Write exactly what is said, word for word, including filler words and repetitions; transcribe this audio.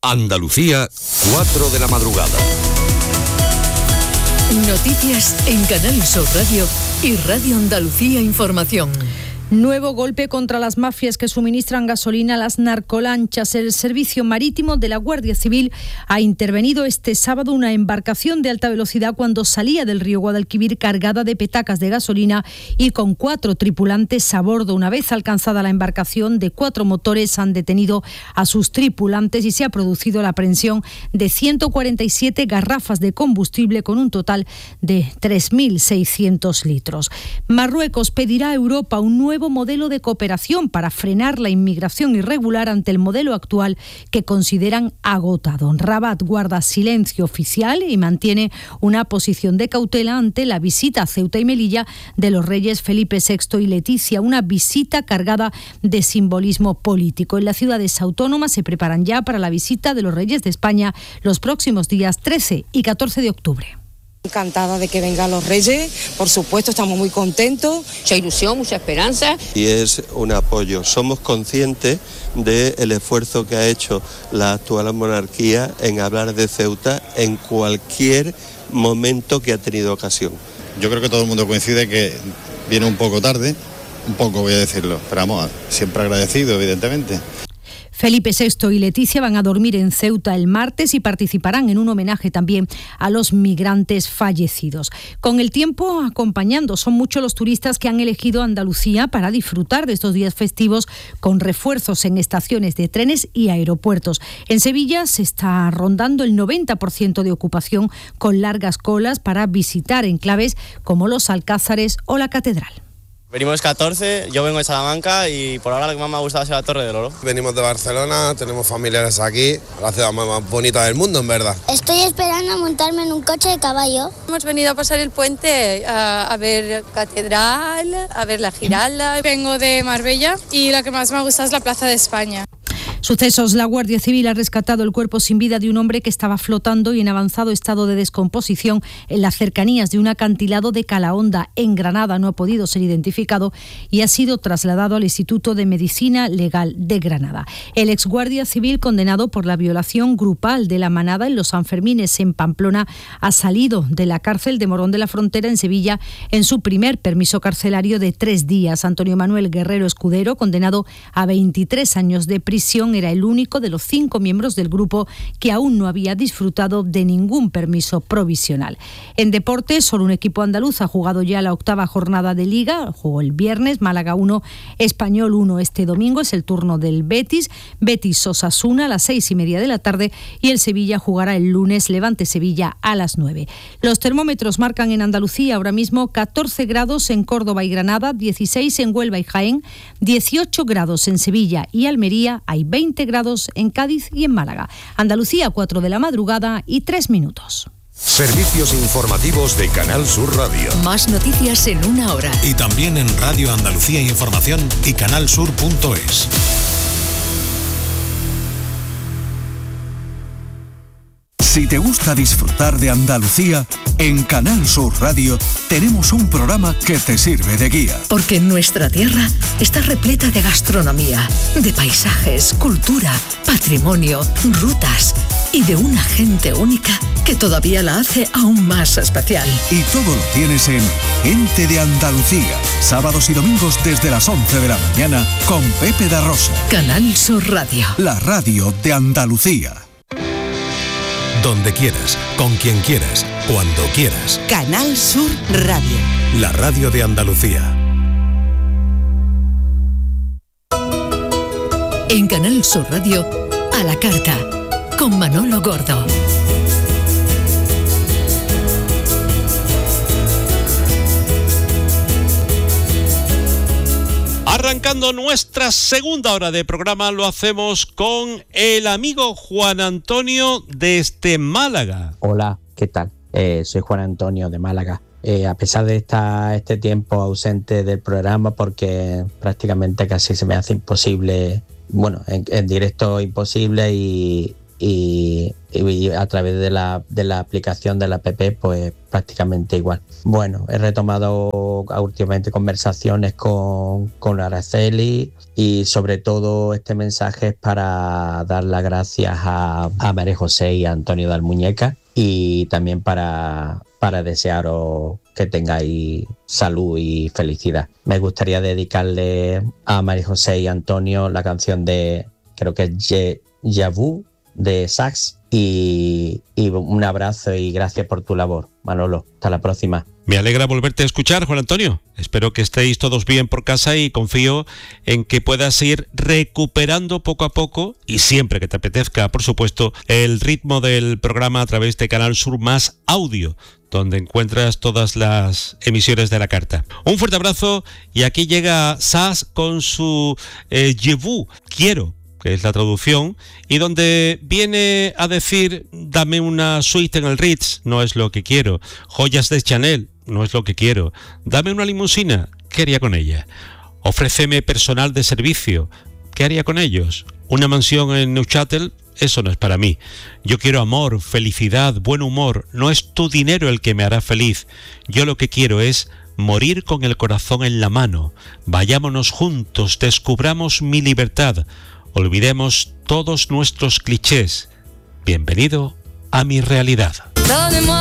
Andalucía, cuatro de la madrugada. Noticias en Canal Sur Radio y Radio Andalucía Información. Nuevo golpe contra las mafias que suministran gasolina a las narcolanchas. El Servicio Marítimo de la Guardia Civil ha intervenido este sábado una embarcación de alta velocidad cuando salía del río Guadalquivir cargada de petacas de gasolina y con cuatro tripulantes a bordo. Una vez alcanzada la embarcación de cuatro motores, han detenido a sus tripulantes y se ha producido la aprehensión de ciento cuarenta y siete garrafas de combustible con un total de tres mil seiscientos litros. Marruecos pedirá a Europa un nuevo modelo de cooperación para frenar la inmigración irregular ante el modelo actual que consideran agotado. Rabat guarda silencio oficial y mantiene una posición de cautela ante la visita a Ceuta y Melilla de los reyes Felipe sexto y Leticia, una visita cargada de simbolismo político. En las ciudades autónomas se preparan ya para la visita de los reyes de España los próximos días trece y catorce de octubre. Encantada de que vengan los reyes, por supuesto, estamos muy contentos. Mucha ilusión, mucha esperanza. Y es un apoyo. Somos conscientes del esfuerzo que ha hecho la actual monarquía en hablar de Ceuta en cualquier momento que ha tenido ocasión. Yo creo que todo el mundo coincide que viene un poco tarde, un poco voy a decirlo, pero vamos, siempre agradecido, evidentemente. Felipe sexto y Leticia van a dormir en Ceuta el martes y participarán en un homenaje también a los migrantes fallecidos. Con el tiempo acompañando, son muchos los turistas que han elegido Andalucía para disfrutar de estos días festivos con refuerzos en estaciones de trenes y aeropuertos. En Sevilla se está rondando el noventa por ciento de ocupación con largas colas para visitar enclaves como los Alcázares o la Catedral. Venimos catorce, yo vengo de Salamanca y por ahora lo que más me ha gustado es la Torre del Oro. Venimos de Barcelona, tenemos familiares aquí, la ciudad más bonita del mundo, en verdad. Estoy esperando a montarme en un coche de caballo. Hemos venido a pasar el puente a, a ver Catedral, a ver la Giralda. Vengo de Marbella y lo que más me ha gustado es la Plaza de España. Sucesos. La Guardia Civil ha rescatado el cuerpo sin vida de un hombre que estaba flotando y en avanzado estado de descomposición en las cercanías de un acantilado de Calahonda, en Granada. No ha podido ser identificado y ha sido trasladado al Instituto de Medicina Legal de Granada. El exguardia civil condenado por la violación grupal de la manada en los Sanfermines en Pamplona ha salido de la cárcel de Morón de la Frontera en Sevilla en su primer permiso carcelario de tres días. Antonio Manuel Guerrero Escudero, condenado a veintitrés años de prisión, era el único de los cinco miembros del grupo que aún no había disfrutado de ningún permiso provisional. En deportes, solo un equipo andaluz ha jugado ya la octava jornada de Liga. Jugó el viernes, Málaga uno, Español uno. Este domingo es el turno del Betis. Betis Osasuna a las seis y media de la tarde y el Sevilla jugará el lunes Levante Sevilla a las nueve. Los termómetros marcan en Andalucía ahora mismo catorce grados en Córdoba y Granada, dieciséis en Huelva y Jaén, dieciocho grados en Sevilla y Almería, hay veinte grados en Cádiz y en Málaga. Andalucía, cuatro de la madrugada y tres minutos. Servicios informativos de Canal Sur Radio. Más noticias en una hora. Y también en Radio Andalucía Información y canalsur punto es. Si te gusta disfrutar de Andalucía, en Canal Sur Radio tenemos un programa que te sirve de guía. Porque nuestra tierra está repleta de gastronomía, de paisajes, cultura, patrimonio, rutas y de una gente única que todavía la hace aún más especial. Y todo lo tienes en Gente de Andalucía, sábados y domingos desde las once de la mañana con Pepe da Rosa. Canal Sur Radio. La radio de Andalucía. Donde quieras, con quien quieras, cuando quieras. Canal Sur Radio. La radio de Andalucía. En Canal Sur Radio, a la carta, con Manolo Gordo. Arrancando nuestra segunda hora de programa, lo hacemos con el amigo Juan Antonio desde Málaga. Hola, ¿qué tal? Eh, soy Juan Antonio de Málaga. Eh, a pesar de estar este tiempo ausente del programa, porque prácticamente casi se me hace imposible, bueno, en, en directo imposible y, y, y a través de la, de la aplicación de la app pues prácticamente igual. Bueno, he retomado últimamente conversaciones con, con Araceli y sobre todo este mensaje es para dar las gracias a, a María José y a Antonio de Almuñeca y también para, para desearos que tengáis salud y felicidad. Me gustaría dedicarle a María José y a Antonio la canción de, creo que es Je, Je Vous, de Sax, y, y un abrazo y gracias por tu labor, Manolo. Hasta la próxima. Me alegra volverte a escuchar, Juan Antonio. Espero que estéis todos bien por casa y confío en que puedas ir recuperando poco a poco y siempre que te apetezca, por supuesto, el ritmo del programa a través de Canal Sur Más Audio, donde encuentras todas las emisiones de la carta. Un fuerte abrazo y aquí llega Sass con su eh, Je Vous, quiero, que es la traducción, y donde viene a decir dame una suite en el Ritz, no es lo que quiero, joyas de Chanel, no es lo que quiero, dame una limusina, ¿qué haría con ella? Ofréceme personal de servicio, ¿qué haría con ellos? Una mansión en Neuchâtel, eso no es para mí. Yo quiero amor, felicidad, buen humor, no es tu dinero el que me hará feliz, yo lo que quiero es morir con el corazón en la mano, vayámonos juntos, descubramos mi libertad, olvidemos todos nuestros clichés. Bienvenido a mi realidad.